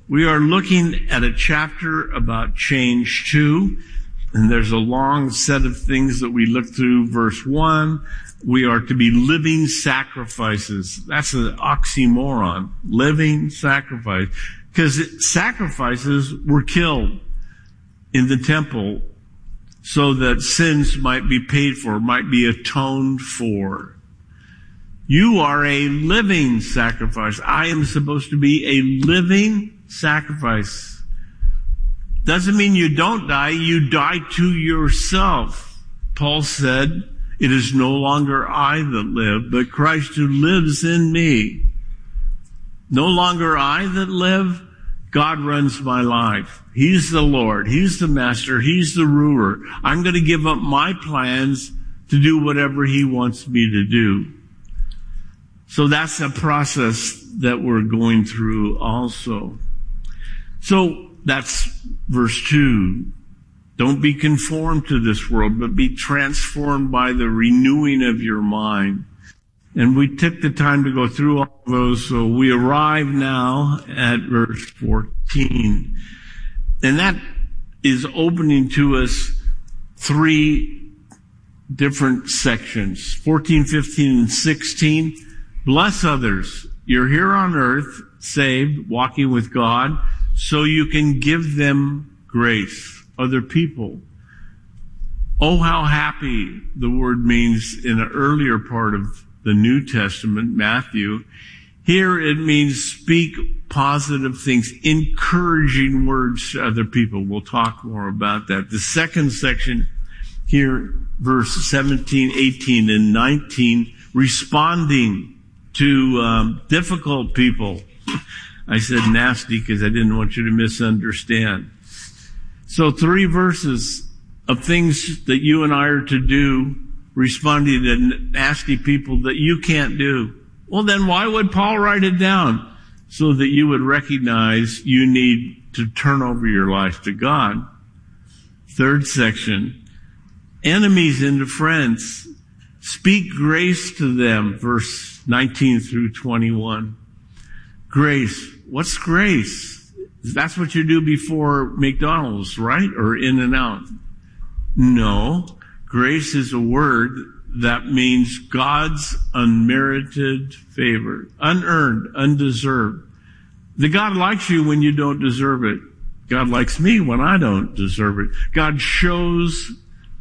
We are looking at a chapter about change 2, and there's a long set of things that we look through. Verse 1, we are to be living sacrifices. That's an oxymoron, living sacrifice. Because sacrifices were killed in the temple so that sins might be paid for, might be atoned for. You are a living sacrifice. I am supposed to be a living sacrifice. Doesn't mean you don't die. You die to yourself. Paul said, it is no longer I that live, but Christ who lives in me. No longer I that live. God runs my life. He's the Lord. He's the master. He's the ruler. I'm going to give up my plans to do whatever he wants me to do. So that's a process that we're going through also. So that's verse 2. Don't be conformed to this world, but be transformed by the renewing of your mind. And we took the time to go through all of those, so we arrive now at verse 14. And that is opening to us 3 different sections, 14, 15, and 16. Bless others. You're here on earth, saved, walking with God, so you can give them grace, other people. Oh, how happy the word means in an earlier part of the New Testament, Matthew. Here it means speak positive things, encouraging words to other people. We'll talk more about that. The second section here, verse 17, 18, and 19, responding to difficult people. I said nasty because I didn't want you to misunderstand. So 3 verses of things that you and I are to do, responding to nasty people that you can't do. Well, then why would Paul write it down? So that you would recognize you need to turn over your life to God. Third section, enemies into friends. Speak grace to them, verse 19 through 21. Grace. What's grace? That's what you do before McDonald's, right? Or In-N-Out. No. Grace is a word that means God's unmerited favor. Unearned, undeserved. The God likes you when you don't deserve it. God likes me when I don't deserve it. God shows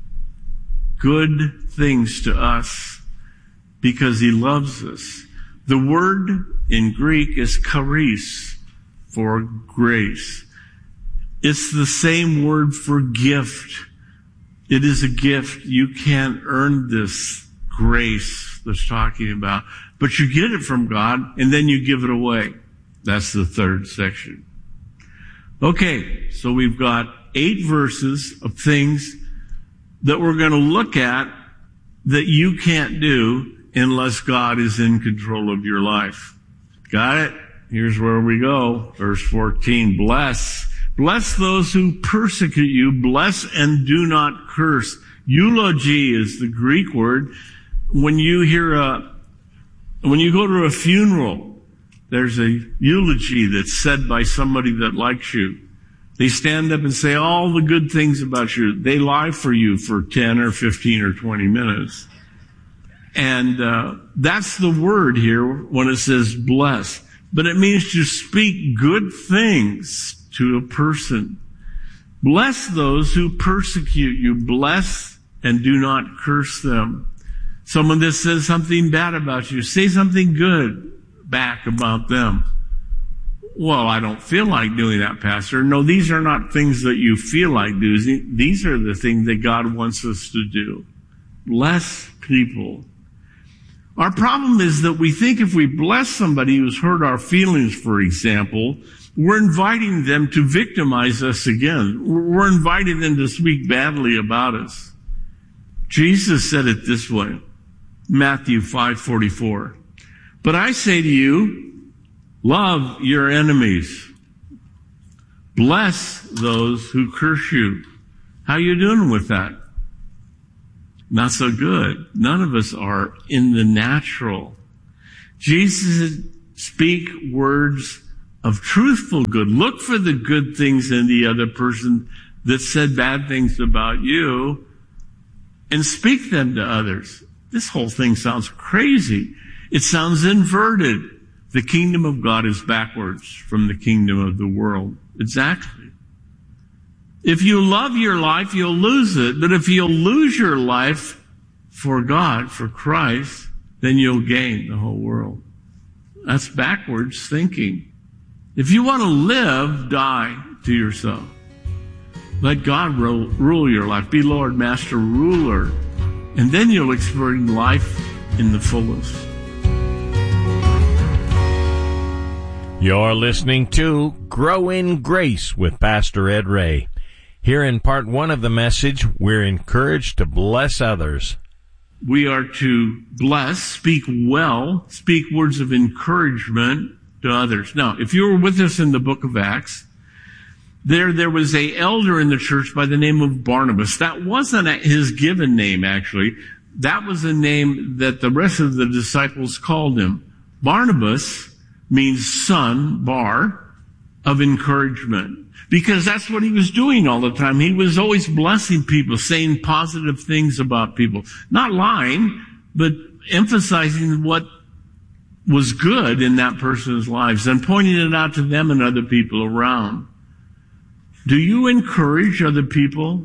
good things to us because he loves us. The word in Greek is charis, for grace. It's the same word for gift. It is a gift. You can't earn this grace that's talking about, but you get it from God and then you give it away. That's the third section. Okay, so we've got 8 verses of things that we're going to look at that you can't do unless God is in control of your life. Got it? Here's where we go. Verse 14, bless. Bless those who persecute you. Bless and do not curse. Eulogy is the Greek word. When you go to a funeral, there's a eulogy that's said by somebody that likes you. They stand up and say all the good things about you. They lie for you for 10 or 15 or 20 minutes. And that's the word here when it says bless. But it means to speak good things to a person. Bless those who persecute you. Bless and do not curse them. Someone that says something bad about you, say something good back about them. Well, I don't feel like doing that, Pastor. No, these are not things that you feel like doing. These are the things that God wants us to do. Bless people. Our problem is that we think if we bless somebody who's hurt our feelings, for example, we're inviting them to victimize us again. We're inviting them to speak badly about us. Jesus said it this way, Matthew 5:44. But I say to you, love your enemies. Bless those who curse you. How you doing with that? Not so good. None of us are in the natural. Jesus said, speak words of truthful good. Look for the good things in the other person that said bad things about you and speak them to others. This whole thing sounds crazy. It sounds inverted. The kingdom of God is backwards from the kingdom of the world. Exactly. If you love your life, you'll lose it. But if you'll lose your life for God, for Christ, then you'll gain the whole world. That's backwards thinking. If you want to live, die to yourself. Let God rule your life. Be Lord, Master, Ruler. And then you'll experience life in the fullest. You're listening to Grow in Grace with Pastor Ed Ray. Here in part 1 of the message, we're encouraged to bless others. We are to bless, speak well, speak words of encouragement to others. Now, if you were with us in the book of Acts, there was an elder in the church by the name of Barnabas. That wasn't his given name, actually. That was a name that the rest of the disciples called him. Barnabas means son, bar, of encouragement. Because that's what he was doing all the time. He was always blessing people, saying positive things about people. Not lying, but emphasizing what was good in that person's lives and pointing it out to them and other people around. Do you encourage other people?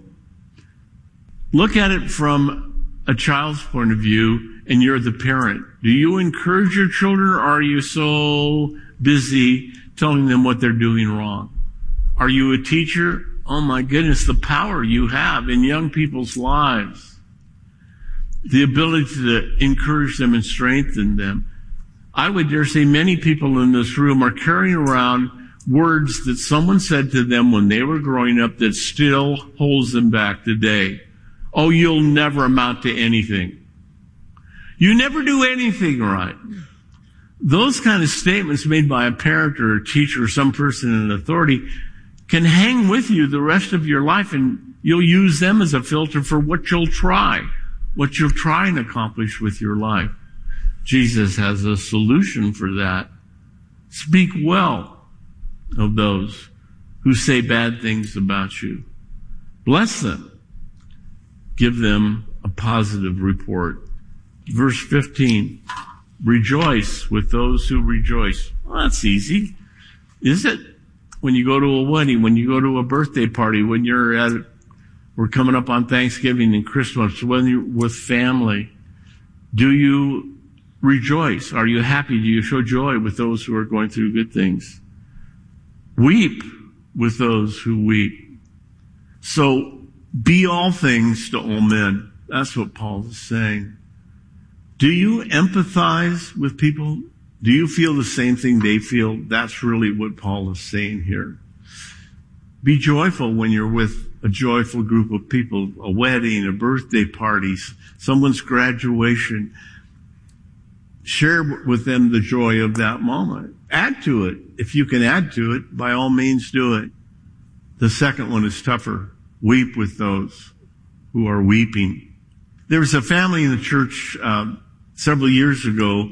Look at it from a child's point of view, and you're the parent. Do you encourage your children, or are you so busy telling them what they're doing wrong? Are you a teacher? Oh my goodness, the power you have in young people's lives. The ability to encourage them and strengthen them. I would dare say many people in this room are carrying around words that someone said to them when they were growing up that still holds them back today. Oh, you'll never amount to anything. You never do anything right. Those kind of statements made by a parent or a teacher or some person in authority can hang with you the rest of your life, and you'll use them as a filter for what you'll try and accomplish with your life. Jesus has a solution for that. Speak well of those who say bad things about you. Bless them. Give them a positive report. Verse 15, rejoice with those who rejoice. Well, that's easy. Is it? When you go to a wedding, when you go to a birthday party, when we're coming up on Thanksgiving and Christmas, when you're with family, do you rejoice? Are you happy? Do you show joy with those who are going through good things? Weep with those who weep. So be all things to all men. That's what Paul is saying. Do you empathize with people? Do you feel the same thing they feel? That's really what Paul is saying here. Be joyful when you're with a joyful group of people, a wedding, a birthday party, someone's graduation. Share with them the joy of that moment. Add to it. If you can add to it, by all means do it. The second one is tougher. Weep with those who are weeping. There was a family in the church several years ago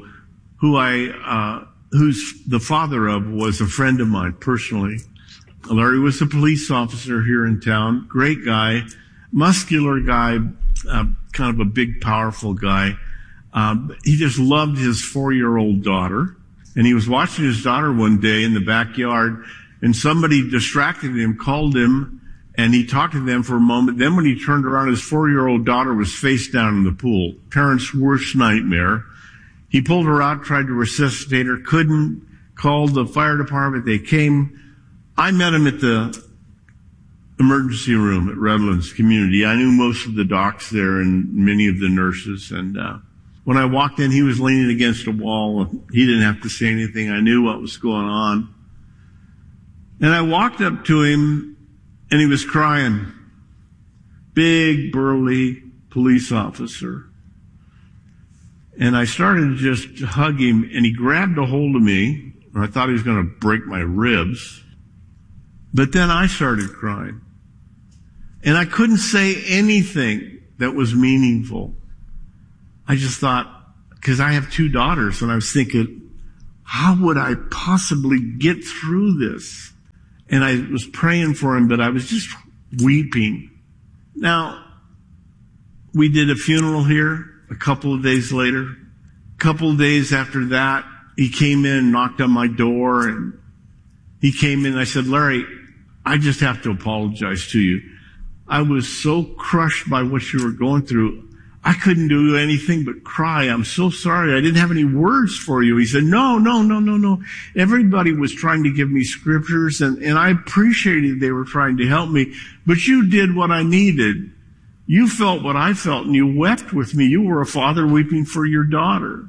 who's the father of was a friend of mine personally. Larry was a police officer here in town. Great guy, muscular guy, kind of a big, powerful guy. He just loved his 4-year-old daughter. And he was watching his daughter one day in the backyard, and somebody distracted him, called him, and he talked to them for a moment. Then when he turned around, his 4-year-old daughter was face down in the pool. Parents' worst nightmare. He pulled her out, tried to resuscitate her, couldn't, called the fire department. They came. I met him at the emergency room at Redlands Community. I knew most of the docs there and many of the nurses, and when I walked in, he was leaning against a wall. He didn't have to say anything. I knew what was going on. And I walked up to him, and he was crying. Big, burly police officer. And I started to just hug him, and he grabbed a hold of me. I thought he was going to break my ribs. But then I started crying. And I couldn't say anything that was meaningful. I just thought, because I have 2 daughters, and I was thinking, how would I possibly get through this? And I was praying for him, but I was just weeping. Now, we did a funeral here a couple of days later. A couple of days after that, he came in and knocked on my door, and he came in and I said, Larry, I just have to apologize to you. I was so crushed by what you were going through. I couldn't do anything but cry. I'm so sorry. I didn't have any words for you. He said, no. Everybody was trying to give me scriptures, and I appreciated they were trying to help me, but you did what I needed. You felt what I felt, and you wept with me. You were a father weeping for your daughter.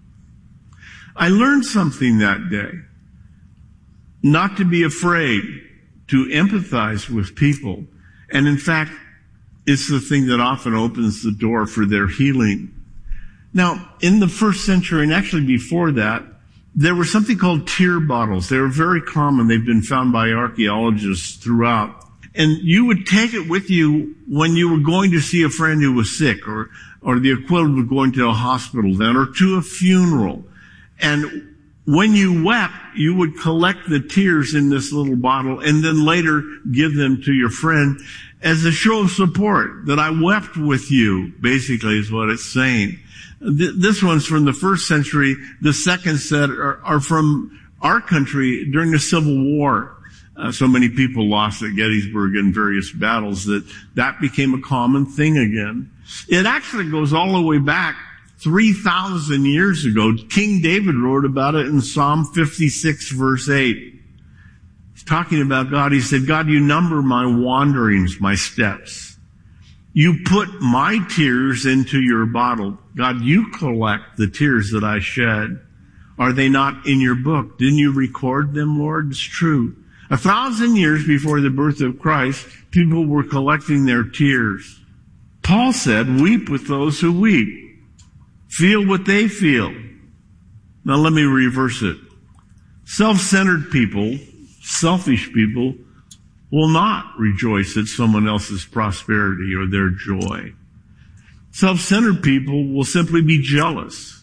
I learned something that day. Not to be afraid to empathize with people. And in fact, it's the thing that often opens the door for their healing. Now, in the first century, and actually before that, there were something called tear bottles. They were very common. They've been found by archaeologists throughout. And you would take it with you when you were going to see a friend who was sick, or the equivalent of going to a hospital then, or to a funeral. And when you wept, you would collect the tears in this little bottle and then later give them to your friend as a show of support, that I wept with you, basically is what it's saying. This one's from the first century. The second set are from our country during the Civil War. So many people lost at Gettysburg in various battles that became a common thing again. It actually goes all the way back 3,000 years ago. King David wrote about it in Psalm 56 verse 8. He's talking about God. He said, God, you number my wanderings, my steps. You put my tears into your bottle. God, you collect the tears that I shed. Are they not in your book? Didn't you record them, Lord? It's true. 1,000 years before the birth of Christ, people were collecting their tears. Paul said, weep with those who weep. Feel what they feel. Now let me reverse it. Self-centered people, selfish people, will not rejoice at someone else's prosperity or their joy. Self-centered people will simply be jealous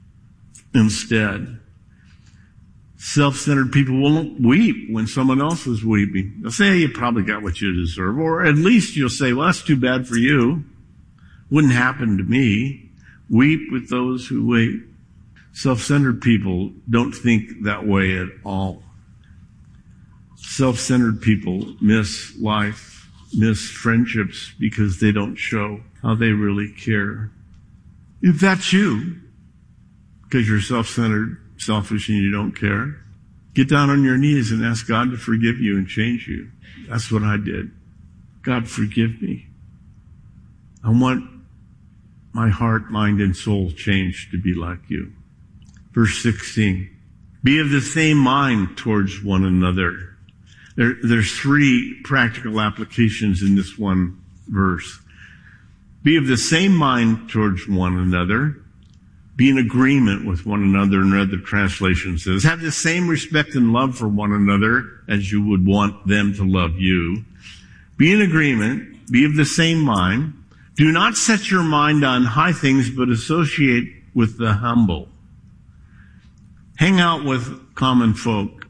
instead. Self-centered people won't weep when someone else is weeping. They'll say, hey, you probably got what you deserve. Or at least you'll say, well, that's too bad for you. Wouldn't happen to me. Weep with those who weep. Self-centered people don't think that way at all. Self-centered people miss life, miss friendships because they don't show how they really care. If that's you, because you're self-centered, selfish, and you don't care, get down on your knees and ask God to forgive you and change you. That's what I did. God, forgive me. I want my heart, mind, and soul changed to be like you. Verse 16. Be of the same mind towards one another. There's three practical applications in this one verse. Be of the same mind towards one another. Be in agreement with one another, and other translations says. Have the same respect and love for one another as you would want them to love you. Be in agreement. Be of the same mind. Do not set your mind on high things, but associate with the humble. Hang out with common folk.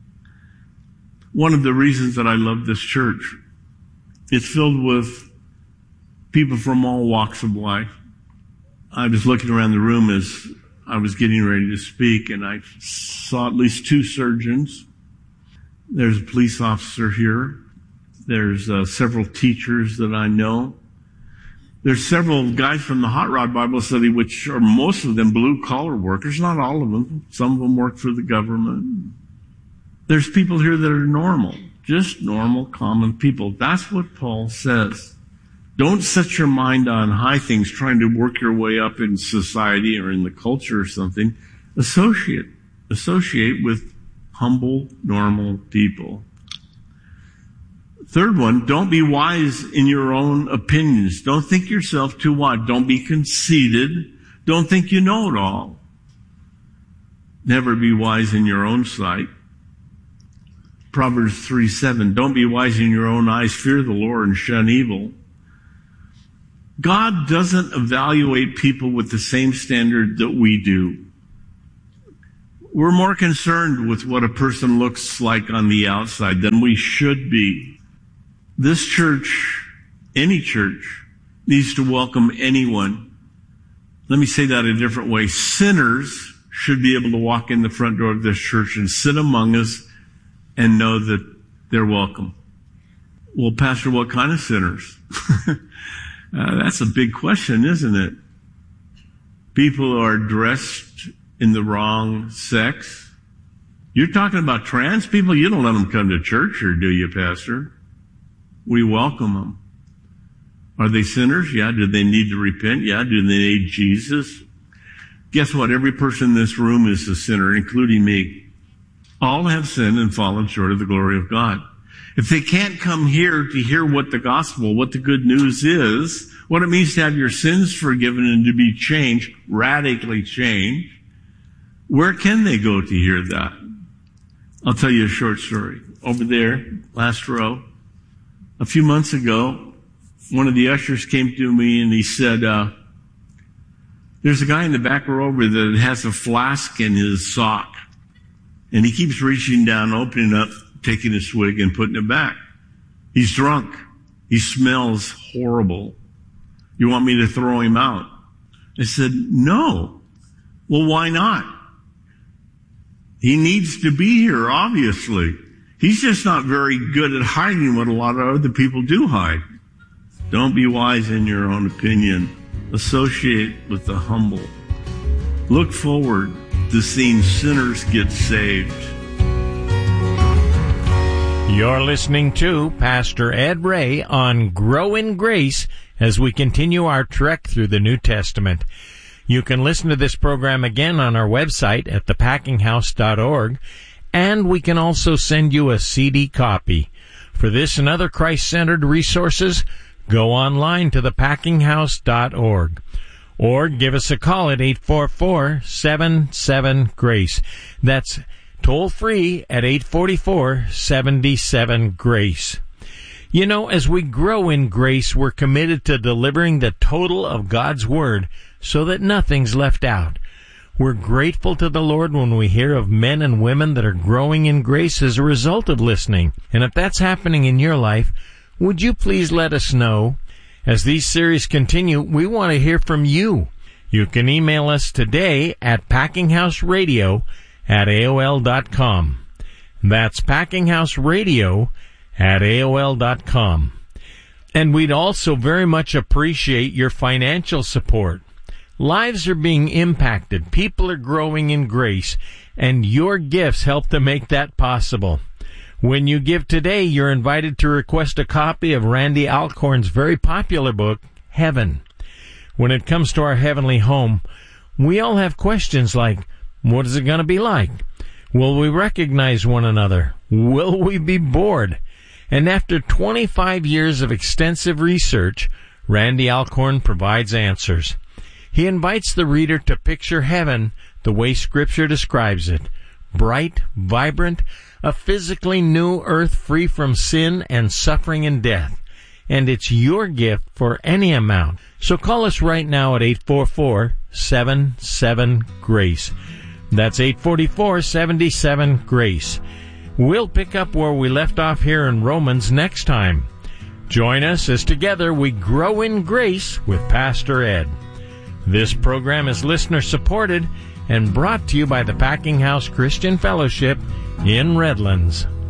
One of the reasons that I love this church, it's filled with people from all walks of life. I was looking around the room as I was getting ready to speak, and I saw at least two surgeons. There's a police officer here. There's several teachers that I know. There's several guys from the Hot Rod Bible Study, which are most of them blue-collar workers. Not all of them. Some of them work for the government. There's people here that are normal, just normal, common people. That's what Paul says. Don't set your mind on high things, trying to work your way up in society or in the culture or something. Associate with humble, normal people. Third one, don't be wise in your own opinions. Don't think yourself too wise. Don't be conceited. Don't think you know it all. Never be wise in your own sight. Proverbs 3:7, don't be wise in your own eyes. Fear the Lord and shun evil. God doesn't evaluate people with the same standard that we do. We're more concerned with what a person looks like on the outside than we should be. This church, any church, needs to welcome anyone. Let me say that a different way. Sinners should be able to walk in the front door of this church and sit among us and know that they're welcome. Well, Pastor, what kind of sinners? That's a big question, isn't it? People who are dressed in the wrong sex. You're talking about trans people? You don't let them come to church, or do you, Pastor? We welcome them. Are they sinners? Yeah. Do they need to repent? Yeah. Do they need Jesus? Guess what? Every person in this room is a sinner, including me. All have sinned and fallen short of the glory of God. If they can't come here to hear what the gospel, what the good news is, what it means to have your sins forgiven and to be changed, radically changed, where can they go to hear that? I'll tell you a short story. Over there, last row, a few months ago, one of the ushers came to me and he said, there's a guy in the back row over there that has a flask in his sock. And he keeps reaching down, opening up, taking a swig and putting it back. He's drunk. He smells horrible. You want me to throw him out? I said, no. Well, why not? He needs to be here, obviously. He's just not very good at hiding what a lot of other people do hide. Don't be wise in your own opinion. Associate with the humble. Look forward to seeing sinners get saved. You're listening to Pastor Ed Ray on Grow in Grace as we continue our trek through the New Testament. You can listen to this program again on our website at thepackinghouse.org, and we can also send you a CD copy. For this and other Christ-centered resources, go online to thepackinghouse.org. Or give us a call at 844-77-GRACE. That's toll-free at 844-77-GRACE. You know, as we grow in grace, we're committed to delivering the total of God's Word so that nothing's left out. We're grateful to the Lord when we hear of men and women that are growing in grace as a result of listening. And if that's happening in your life, would you please let us know? As these series continue, we want to hear from you. You can email us today at packinghouseradio@AOL.com. That's packinghouseradio@AOL.com. And we'd also very much appreciate your financial support. Lives are being impacted. People are growing in grace, and your gifts help to make that possible. When you give today, you're invited to request a copy of Randy Alcorn's very popular book, Heaven. When it comes to our heavenly home, we all have questions like, what is it going to be like? Will we recognize one another? Will we be bored? And after 25 years of extensive research, Randy Alcorn provides answers. He invites the reader to picture heaven the way Scripture describes it. Bright, vibrant, a physically new earth free from sin and suffering and death. And it's your gift for any amount. So call us right now at 844-77-GRACE. That's 844-77-GRACE. We'll pick up where we left off here in Romans next time. Join us as together we grow in grace with Pastor Ed. This program is listener-supported and brought to you by the Packing House Christian Fellowship in Redlands.